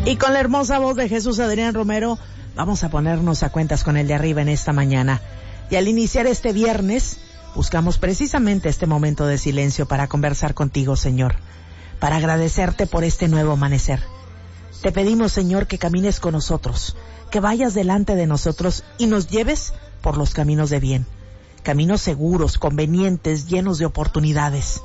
Y con la hermosa voz de Jesús Adrián Romero, vamos a ponernos a cuentas con el de arriba en esta mañana. Y al iniciar este viernes, buscamos precisamente este momento de silencio para conversar contigo, Señor, para agradecerte por este nuevo amanecer. Te pedimos, Señor, que camines con nosotros, que vayas delante de nosotros y nos lleves por los caminos de bien, caminos seguros, convenientes, llenos de oportunidades.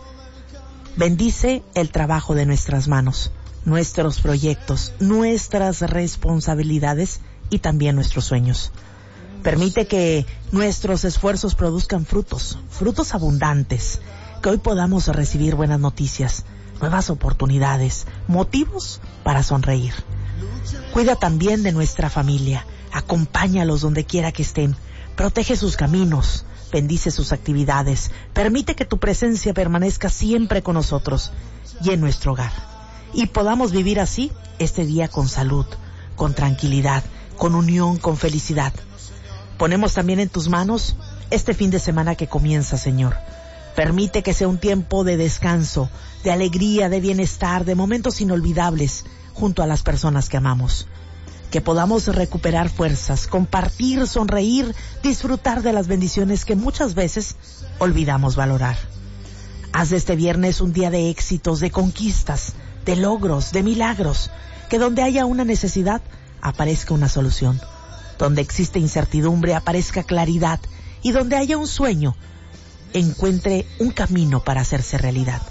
Bendice el trabajo de nuestras manos, nuestros proyectos, nuestras responsabilidades y también nuestros sueños. Permite que nuestros esfuerzos produzcan frutos abundantes, que hoy podamos recibir buenas noticias, nuevas oportunidades, motivos para sonreír. Cuida también de nuestra familia, acompáñalos donde quiera que estén, protege sus caminos, bendice sus actividades, permite que tu presencia permanezca siempre con nosotros y en nuestro hogar. Y podamos vivir así este día con salud, con tranquilidad, con unión, con felicidad. Ponemos también en tus manos este fin de semana que comienza, Señor. Permite que sea un tiempo de descanso, de alegría, de bienestar, de momentos inolvidables junto a las personas que amamos. Que podamos recuperar fuerzas, compartir, sonreír, disfrutar de las bendiciones que muchas veces olvidamos valorar. Haz de este viernes un día de éxitos, de conquistas, de logros, de milagros, que donde haya una necesidad, aparezca una solución, donde existe incertidumbre, aparezca claridad, y donde haya un sueño, encuentre un camino para hacerse realidad.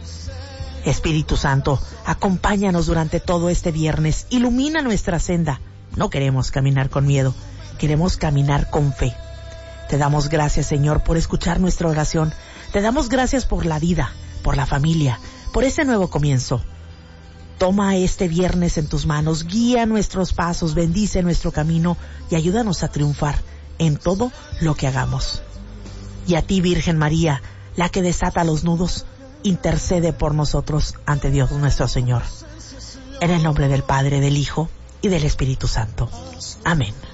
Espíritu Santo, acompáñanos durante todo este viernes, ilumina nuestra senda. No queremos caminar con miedo, queremos caminar con fe. Te damos gracias, Señor, por escuchar nuestra oración. Te damos gracias por la vida, por la familia, por este nuevo comienzo. Toma este viernes en tus manos, guía nuestros pasos, bendice nuestro camino y ayúdanos a triunfar en todo lo que hagamos. Y a ti, Virgen María, la que desata los nudos, intercede por nosotros ante Dios nuestro Señor. En el nombre del Padre, del Hijo y del Espíritu Santo. Amén.